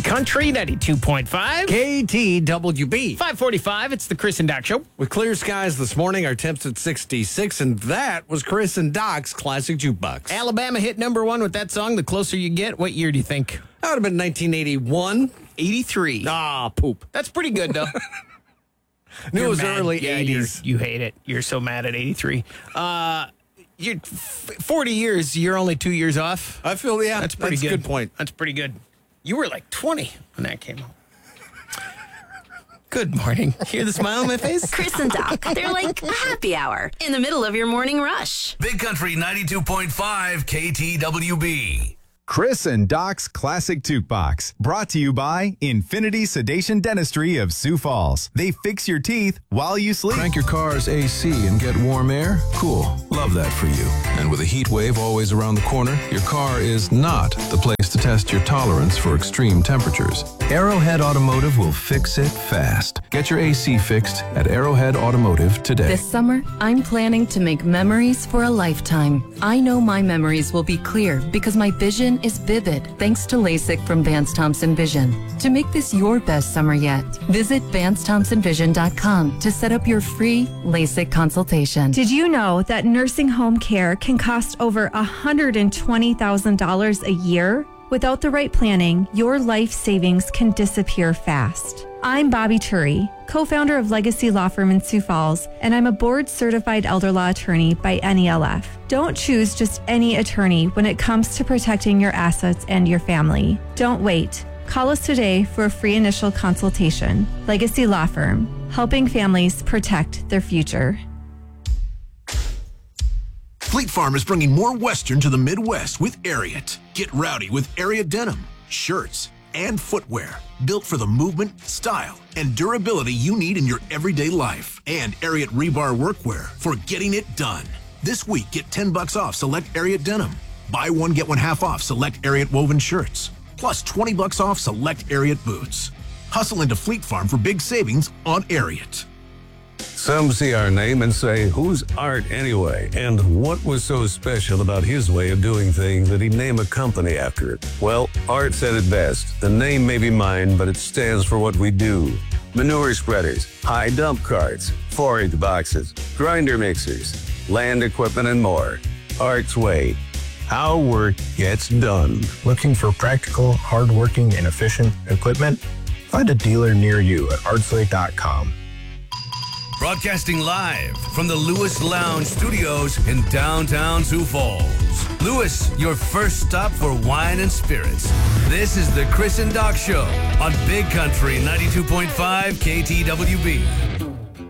Country 92.5. KTWB. 545, it's the Chris and Doc Show. With clear skies this morning, our temps at 66, and that was Chris and Doc's Classic Jukebox. Alabama hit number one with that song, The Closer You Get. What year do you think? That would have been 1981. 83. Ah, poop. That's pretty good, though. Knew it was mad. early Yeah, 80s. You hate it. You're so mad at 83. You're 40 years, you're only 2 years off. I feel, yeah, That's pretty good. Good point. That's pretty good. You were like 20 when that came out. Good morning. Hear the smile on my face? Chris and Doc, they're like happy hour in the middle of your morning rush. Big Country 92.5 KTWB. Chris and Doc's Classic Jukebox, brought to you by Infinity Sedation Dentistry of Sioux Falls. They fix your teeth while you sleep. Crank your car's AC and get warm air? Cool. Love that for you. And with a heat wave always around the corner, your car is not the place to test your tolerance for extreme temperatures. Arrowhead Automotive will fix it fast. Get your AC fixed at Arrowhead Automotive today. This summer, I'm planning to make memories for a lifetime. I know my memories will be clear because my vision is vivid thanks to LASIK from Vance Thompson Vision. To make this your best summer yet, visit VanceThompsonVision.com to set up your free LASIK consultation. Did you know that nursing home care can cost over $120,000 a year? Without the right planning, your life savings can disappear fast. I'm Bobby Turi, co-founder of Legacy Law Firm in Sioux Falls, and I'm a board-certified elder law attorney by NELF. Don't choose just any attorney when it comes to protecting your assets and your family. Don't wait. Call us today for a free initial consultation. Legacy Law Firm, helping families protect their future. Fleet Farm is bringing more Western to the Midwest with Ariat. Get rowdy with Ariat denim, shirts, and footwear built for the movement, style, and durability you need in your everyday life. And Ariat rebar workwear for getting it done. This week, get $10 off select Ariat denim. Buy one, get one half off select Ariat woven shirts. Plus $20 off select Ariat boots. Hustle into Fleet Farm for big savings on Ariat. Some see our name and say, who's Art anyway? And what was so special about his way of doing things that he'd name a company after it? Well, Art said it best. The name may be mine, but it stands for what we do. Manure spreaders, high dump carts, forage boxes, grinder mixers, land equipment, and more. Art's way. How work gets done. Looking for practical, hardworking, and efficient equipment? Find a dealer near you at artsway.com. Broadcasting live from the Lewis Lounge Studios in downtown Sioux Falls. Lewis, your first stop for wine and spirits. This is the Chris and Doc Show on Big Country 92.5 KTWB.